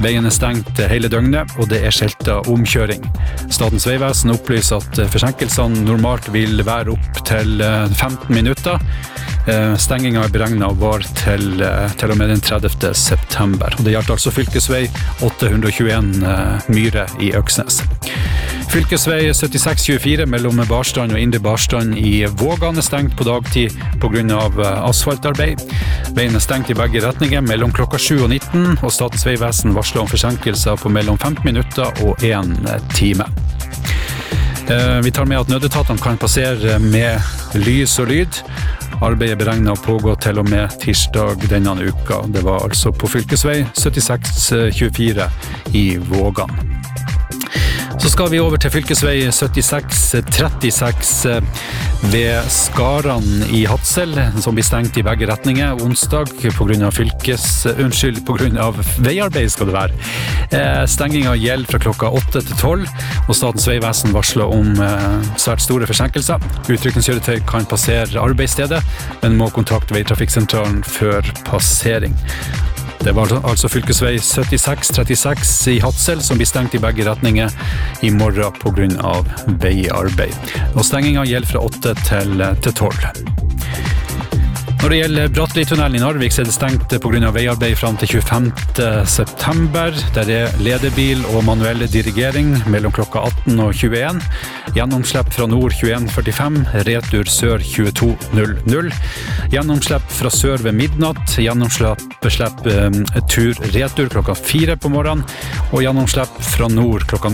Veien stengt hele døgnet, og det skiltet omkjøring. Statens vegvesen opplyser at forsinkelsene normalt vil være opp til 15 minutter. Stengingen beregnet var til og med den 30. september. Det gjaldt altså fylkesvei 821 Myre i Øksnes. Fylkesvei 7624 mellom Barstrand og Indre Barstrand i Vågan stengt på dagtid på grunn av asfaltarbeid. Veien stengt i begge retninger mellom klokka 7 og 19, og Statens vegvesen varsler om forsinkelser på mellom 15 minutter og 1 time. Vi tar med at nødetatene kan passere med lys og lyd. Arbeidet beregnet å pågå til og med tirsdag denne uka. Det var altså på fylkesvei 7624 i Vågan. Så skal vi over til fylkesvei 7636 ved Skaran i Hadsel, som blir stengt i begge retninger onsdag på grunn av veiarbeid skal det være. Stengingen gjelder fra klokka 8 til 12, og Statens vegvesen varsler om svært store forsinkelser. Utrykningskjøretøy kan passere arbeidsstedet, men må kontakte veitrafikksentralen før passering. Det var altså fylkesvei 7636 i Hadsel som blir stengt i begge retninger i morgen på grunn av veiarbeid. Og stengingen gjelder fra 8 til 12. Når det gjelder Bratteli-tunnelen i Narvik, så det stengt på grunn av veiarbeid frem til 25. september. Der ledebil og manuelle dirigering mellom klokka 18 og 21. Gjennomslipp fra nord 21.45, retur sør 22.00. Gjennomslipp fra sør ved midnatt, gjennomslipp tur-retur klokka 4 på morgenen, og gjennomslipp fra nord klokka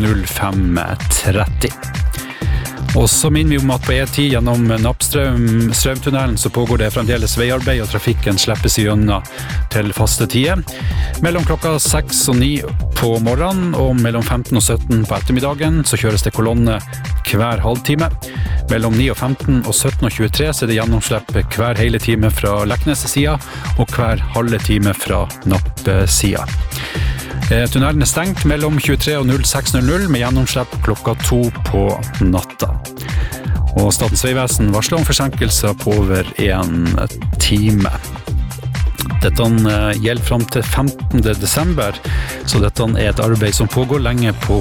05.30. Og så minner vi om at på E10 gjennom Nappstrømtunnelen så pågår det fremdeles veiarbeid, og trafikken slippes igjennom til faste tider. Mellom klokka 6 og 9 på morgenen, og mellom 15 og 17 på ettermiddagen, så kjøres det kolonne hver halvtime. Mellom 9 og 15 og 17 og 23 så er det gjennomslipp hver hele time fra Leknes-sida, og hver halve time fra Napp-sida. Tunnelen stengt mellom 23 og 06.00 med gjennomslipp klokka 2 på natta. Og Statens vegvesen varsler om forsinkelser på over 1 time. Dette gjelder frem til 15. desember, så dette et arbeid som pågår lenge på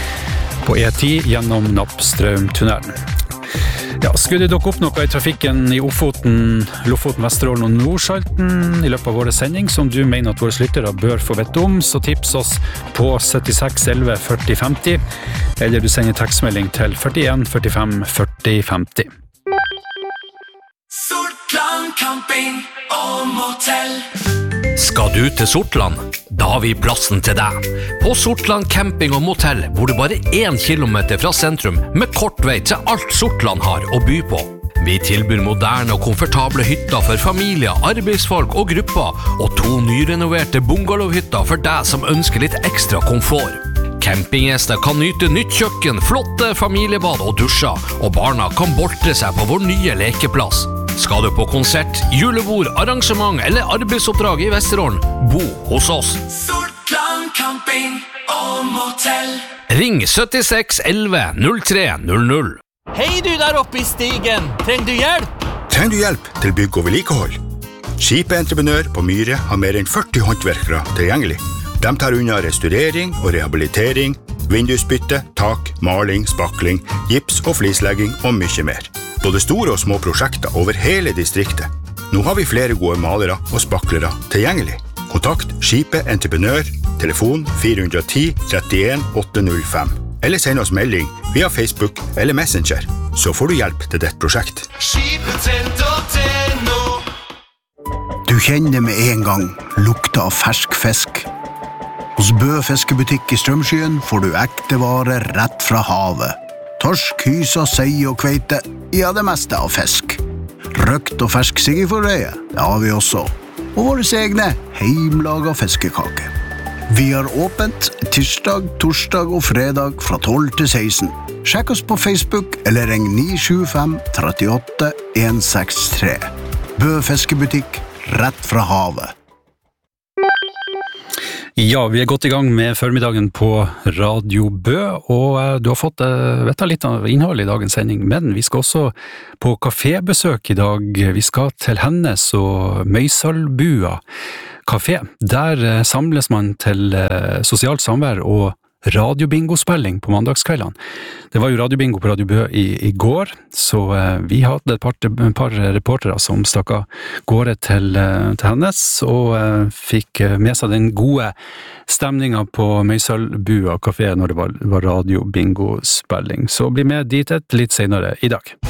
E10 gjennom Nappstrømtunnelen. Ja, skulle det dukke opp noe i trafikken i Ofoten, Lofoten, Vesterålen og Nordsalten i løpet av våre sending, som du mener at våre lyttere bør få vite om, så tips oss på 76 11 40 50, eller du sender tekstmelding til 41 45 40 50. Sortland camping og motell. Skal du til Sortland? Da har vi plassen til deg. På Sortland camping og motell bor du bare 1 kilometer fra sentrum med kort vei til alt Sortland har å by på. Vi tilbyr moderne og komfortable hytter for familier, arbeidsfolk og grupper, og 2 nyrenoverte bungalowhytter for deg som ønsker litt ekstra komfort. Campinggjester kan nyte nytt kjøkken, flotte familiebad og dusjer, og barna kan boltre seg på vår nye lekeplass. Skal du på konsert, julebord, arrangement eller arbeidsoppdrag i Vesterålen, bo hos oss. Sortland camping og motell. Ring 76 11 03 00. Hei du der oppe i stigen, trenger du hjelp? Trenger du hjelp til bygg og vedlikehold? Skipet Entreprenør på Myre har mer enn 40 håndverkere tilgjengelig. De tar unna restaurering og rehabilitering, vindusbytte, tak, maling, spakling, gips og flislegging og mye mer. Både store og små prosjekter over hele distriktet. Nå har vi flere gode malere og spaklere tilgjengelig. Kontakt Skipet Entreprenør, telefon 410 31 805. Eller send oss melding via Facebook eller Messenger, så får du hjelp til ditt prosjekt. Skipet.no. Du kjenner med en gang lukta av fersk fisk. Hos Bø fiskebutikk i Strømskyen får du ekte varer rett fra havet. Torsk, hysa, sei og kveite, ja det meste av fisk. Røkt og fersk siggeforreie, det har vi også. Og våre egne heimlaga fiskekake. Vi har åpent tirsdag, torsdag og fredag fra 12 til 16. Sjekk oss på Facebook eller ring 975 38 163. Bø fiskebutikk, rett fra havet. Ja, vi godt i gang med formiddagen på Radio Bø, og du har fått vite litt av innholdet i dagens sending, men vi skal også på kafébesøk i dag. Vi skal til Hennes og Møysalbua kafé. Der samles man til sosialt samvær og radiobingo-spilling på mandagskveldene. Det var jo radiobingo på Radio Bø i går, så vi hadde et par reportere som stakk av gårde til hennes, og fikk med seg den gode stemningen på Møysølbua kafé når det var radiobingo-spilling. Så bli med dit litt senere i dag.